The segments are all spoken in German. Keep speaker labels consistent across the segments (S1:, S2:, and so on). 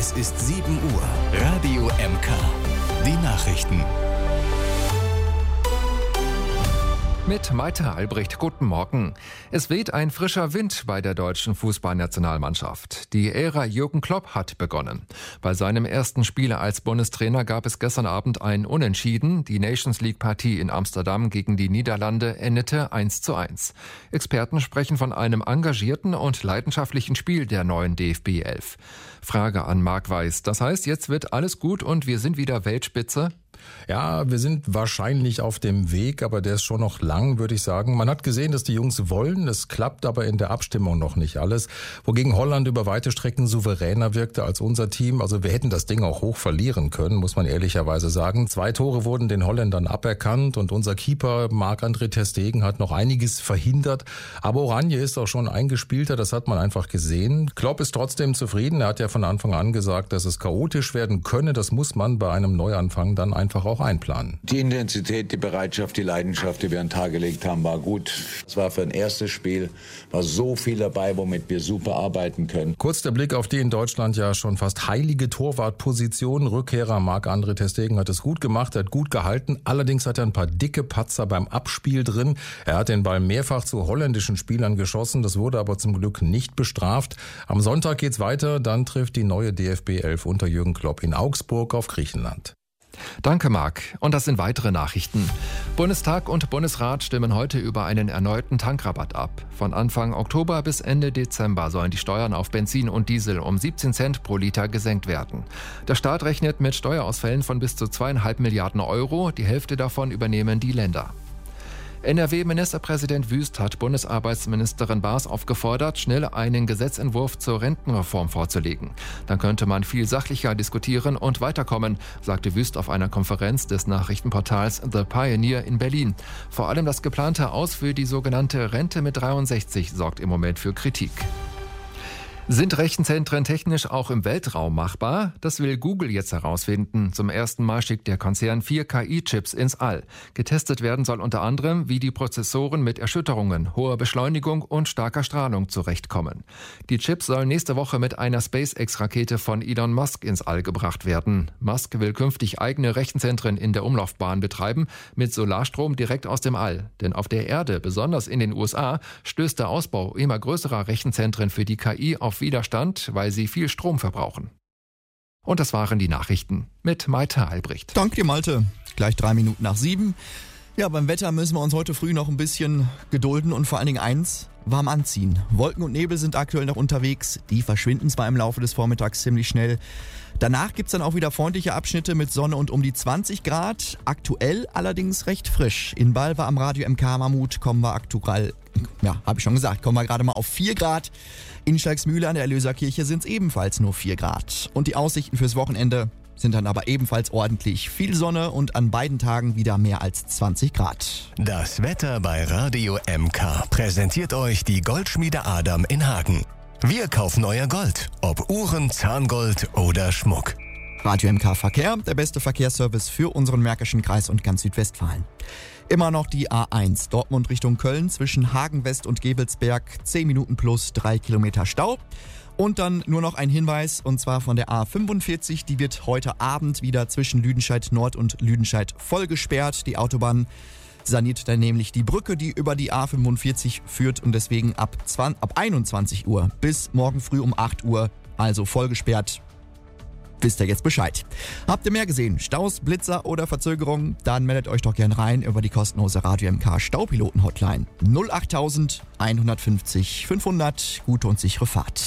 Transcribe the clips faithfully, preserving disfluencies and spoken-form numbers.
S1: Es ist sieben Uhr. Radio M K. Die Nachrichten.
S2: Mit Maite Albrecht, guten Morgen. Es weht ein frischer Wind bei der deutschen Fußballnationalmannschaft. Die Ära Jürgen Klopp hat begonnen. Bei seinem ersten Spiel als Bundestrainer gab es gestern Abend ein Unentschieden. Die Nations League-Partie in Amsterdam gegen die Niederlande endete eins zu eins. Experten sprechen von einem engagierten und leidenschaftlichen Spiel der neuen D F B elf. Frage an Marc Weiß. Das heißt, jetzt wird alles gut und wir sind wieder Weltspitze?
S3: Ja, wir sind wahrscheinlich auf dem Weg, aber der ist schon noch lang, würde ich sagen. Man hat gesehen, dass die Jungs wollen, es klappt aber in der Abstimmung noch nicht alles. Wogegen Holland über weite Strecken souveräner wirkte als unser Team. Also wir hätten das Ding auch hoch verlieren können, muss man ehrlicherweise sagen. Zwei Tore wurden den Holländern aberkannt und unser Keeper Marc-André ter Stegen hat noch einiges verhindert. Aber Oranje ist auch schon eingespielter, das hat man einfach gesehen. Klopp ist trotzdem zufrieden. Er hat ja von Anfang an gesagt, dass es chaotisch werden könne. Das muss man bei einem Neuanfang dann einfach auch einplanen.
S4: Die Intensität, die Bereitschaft, die Leidenschaft, die wir an den Tag gelegt haben, war gut. Es war für ein erstes Spiel, war so viel dabei, womit wir super arbeiten können.
S3: Kurz der Blick auf die in Deutschland ja schon fast heilige Torwartposition. Rückkehrer Marc-André ter Stegen hat es gut gemacht, hat gut gehalten. Allerdings hat er ein paar dicke Patzer beim Abspiel drin. Er hat den Ball mehrfach zu holländischen Spielern geschossen. Das wurde aber zum Glück nicht bestraft. Am Sonntag geht's weiter. Dann trifft die neue D F B elf unter Jürgen Klopp in Augsburg auf Griechenland.
S2: Danke, Marc. Und das sind weitere Nachrichten. Bundestag und Bundesrat stimmen heute über einen erneuten Tankrabatt ab. Von Anfang Oktober bis Ende Dezember sollen die Steuern auf Benzin und Diesel um siebzehn Cent pro Liter gesenkt werden. Der Staat rechnet mit Steuerausfällen von bis zu zweieinhalb Milliarden Euro. Die Hälfte davon übernehmen die Länder. N R W-Ministerpräsident Wüst hat Bundesarbeitsministerin Baas aufgefordert, schnell einen Gesetzentwurf zur Rentenreform vorzulegen. Dann könnte man viel sachlicher diskutieren und weiterkommen, sagte Wüst auf einer Konferenz des Nachrichtenportals The Pioneer in Berlin. Vor allem das geplante Aus für die sogenannte Rente mit dreiundsechzig sorgt im Moment für Kritik. Sind Rechenzentren technisch auch im Weltraum machbar? Das will Google jetzt herausfinden. Zum ersten Mal schickt der Konzern vier K I-Chips ins All. Getestet werden soll unter anderem, wie die Prozessoren mit Erschütterungen, hoher Beschleunigung und starker Strahlung zurechtkommen. Die Chips sollen nächste Woche mit einer SpaceX-Rakete von Elon Musk ins All gebracht werden. Musk will künftig eigene Rechenzentren in der Umlaufbahn betreiben, mit Solarstrom direkt aus dem All. Denn auf der Erde, besonders in den U S A, stößt der Ausbau immer größerer Rechenzentren für die K I auf Widerstand, weil sie viel Strom verbrauchen. Und das waren die Nachrichten mit Maite Albrecht.
S5: Danke dir, Malte. Gleich drei Minuten nach sieben. Ja, beim Wetter müssen wir uns heute früh noch ein bisschen gedulden und vor allen Dingen eins, warm anziehen. Wolken und Nebel sind aktuell noch unterwegs. Die verschwinden zwar im Laufe des Vormittags ziemlich schnell. Danach gibt's dann auch wieder freundliche Abschnitte mit Sonne und um die zwanzig Grad. Aktuell allerdings recht frisch. In Balve am Radio M K Mammut kommen wir aktuell, ja, habe ich schon gesagt, kommen wir gerade mal auf vier Grad. In Steigsmühle an der Erlöserkirche sind es ebenfalls nur vier Grad. Und die Aussichten fürs Wochenende sind dann aber ebenfalls ordentlich. Viel Sonne und an beiden Tagen wieder mehr als zwanzig Grad.
S1: Das Wetter bei Radio M K präsentiert euch die Goldschmiede Adam in Hagen. Wir kaufen euer Gold, ob Uhren, Zahngold oder Schmuck.
S5: Radio M K Verkehr, der beste Verkehrsservice für unseren Märkischen Kreis und ganz Südwestfalen. Immer noch die A eins, Dortmund Richtung Köln, zwischen Hagen West und Gebelsberg, zehn Minuten plus drei Kilometer Stau. Und dann nur noch ein Hinweis, und zwar von der A fünfundvierzig, die wird heute Abend wieder zwischen Lüdenscheid Nord und Lüdenscheid voll gesperrt. Die Autobahn saniert dann nämlich die Brücke, die über die A fünfundvierzig führt und deswegen ab, zwanzig, ab einundzwanzig Uhr bis morgen früh um acht Uhr, also voll gesperrt. Wisst ihr jetzt Bescheid. Habt ihr mehr gesehen? Staus, Blitzer oder Verzögerungen? Dann meldet euch doch gern rein über die kostenlose Radio M K Staupiloten-Hotline. null acht eins fünf null fünfhundert. Gute und sichere Fahrt.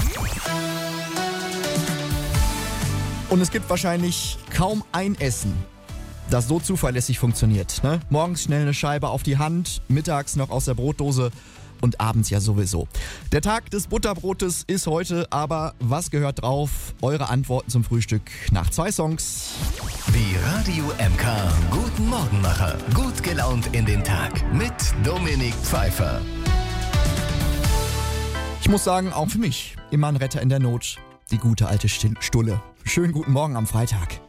S5: Und es gibt wahrscheinlich kaum ein Essen, das so zuverlässig funktioniert. Ne? Morgens schnell eine Scheibe auf die Hand, mittags noch aus der Brotdose und abends ja sowieso. Der Tag des Butterbrotes ist heute, aber was gehört drauf? Eure Antworten zum Frühstück nach zwei Songs.
S1: Die Radio M K Guten Morgenmacher. Gut gelaunt in den Tag mit Dominik Pfeiffer.
S5: Ich muss sagen, auch für mich immer ein Retter in der Not. Die gute alte Stulle. Schönen guten Morgen am Freitag.